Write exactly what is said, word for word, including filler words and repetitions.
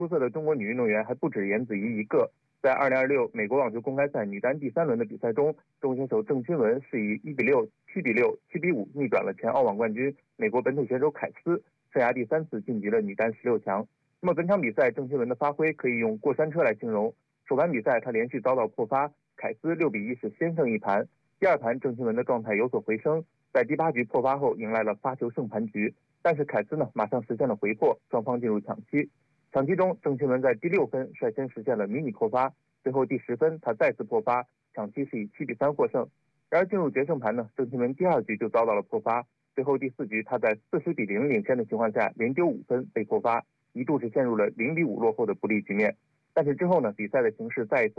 出色的中国女运动员还不止颜子怡一个。在二零二六美国网球公开赛女单第三轮的比赛中，中选手郑钦文是以一比六、七比六、七比五逆转了前澳网冠军美国本土选手凯斯，生涯第三次晋级了女单十六强。那么本场比赛郑钦文的发挥可以用过山车来形容。首盘比赛她连续遭到破发，凯斯六比一是先胜一盘。第二盘郑钦文的状态有所回升，在第八局破发后迎来了发球胜盘局，但是凯斯呢马上实现了回破，双方进入抢七。抢七中，郑钦文在第六分率先实现了迷你破发，最后第十分他再次破发，抢七是以七比三获胜。然而进入决胜盘呢，郑钦文第二局就遭到了破发，最后第四局他在四十比零领先的情况下连丢五分被破发，一度是陷入了零比五落后的不利局面。但是之后呢，比赛的形势再一次